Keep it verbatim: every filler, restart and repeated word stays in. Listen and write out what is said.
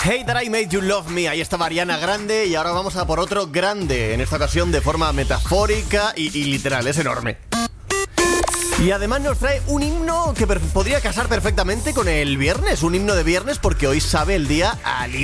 Hey That I Made You Love Me, ahí estaba Ariana Grande y ahora vamos a por otro grande, en esta ocasión de forma metafórica y, y literal, es enorme. Y además nos trae un himno que podría casar perfectamente con el viernes, un himno de viernes porque hoy sabe el día a